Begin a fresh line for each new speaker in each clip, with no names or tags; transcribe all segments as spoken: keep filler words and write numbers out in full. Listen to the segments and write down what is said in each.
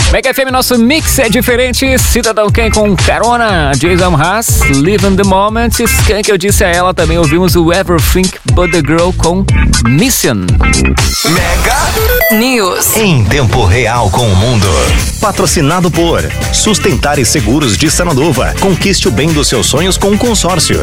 Mega F M, nosso mix é diferente. Cidadão Kane com Carona, Jason Haas, Live in the Moment. Skank, eu disse a ela, também ouvimos o Everthink But The Girl com Mission.
Mega News.
Em tempo real com o mundo. Patrocinado por Sustentar e Seguros de Sananduva. Conquiste o bem dos seus sonhos com um consórcio.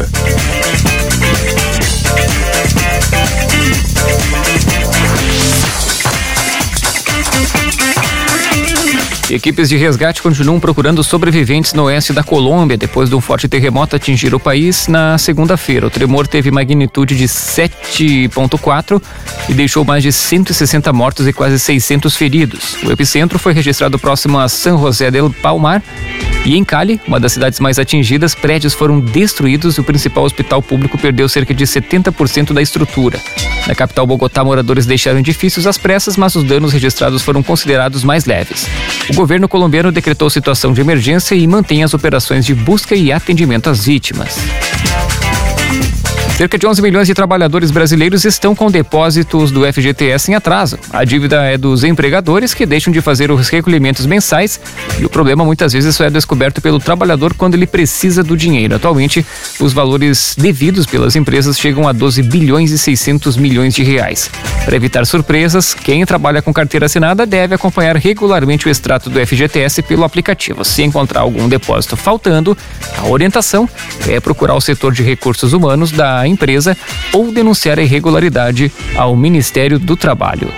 Equipes de resgate continuam procurando sobreviventes no oeste da Colômbia depois de um forte terremoto atingir o país na segunda-feira. O tremor teve magnitude de sete ponto quatro e deixou mais de cento e sessenta mortos e quase seiscentos feridos. O epicentro foi registrado próximo a San José del Palmar e em Cali, uma das cidades mais atingidas, prédios foram destruídos e o principal hospital público perdeu cerca de setenta por cento da estrutura. Na capital Bogotá, moradores deixaram edifícios às pressas, mas os danos registrados foram considerados mais leves. O governo colombiano decretou situação de emergência e mantém as operações de busca e atendimento às vítimas. Cerca de onze milhões de trabalhadores brasileiros estão com depósitos do F G T S em atraso. A dívida é dos empregadores que deixam de fazer os recolhimentos mensais e o problema muitas vezes só é descoberto pelo trabalhador quando ele precisa do dinheiro. Atualmente, os valores devidos pelas empresas chegam a doze bilhões e seiscentos milhões de reais. Para evitar surpresas, quem trabalha com carteira assinada deve acompanhar regularmente o extrato do F G T S pelo aplicativo. Se encontrar algum depósito faltando, a orientação é procurar o setor de recursos humanos da empresa ou denunciar a irregularidade ao Ministério do Trabalho.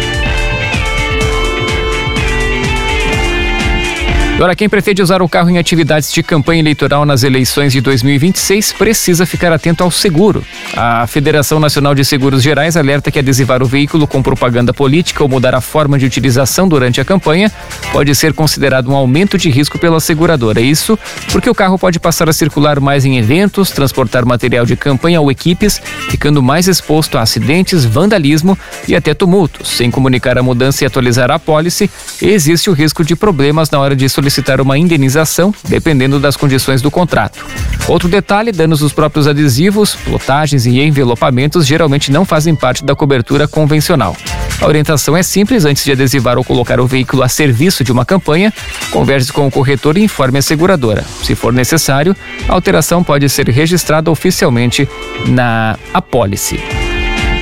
Agora, quem pretende usar o carro em atividades de campanha eleitoral nas eleições de dois mil e vinte e seis precisa ficar atento ao seguro. A Federação Nacional de Seguros Gerais alerta que adesivar o veículo com propaganda política ou mudar a forma de utilização durante a campanha pode ser considerado um aumento de risco pela seguradora. Isso porque o carro pode passar a circular mais em eventos, transportar material de campanha ou equipes, ficando mais exposto a acidentes, vandalismo e até tumultos. Sem comunicar a mudança e atualizar a apólice, existe o risco de problemas na hora de solicitar uma indenização, dependendo das condições do contrato. Outro detalhe, danos dos próprios adesivos, plotagens e envelopamentos geralmente não fazem parte da cobertura convencional. A orientação é simples: antes de adesivar ou colocar o veículo a serviço de uma campanha, converse com o corretor e informe a seguradora. Se for necessário, a alteração pode ser registrada oficialmente na apólice.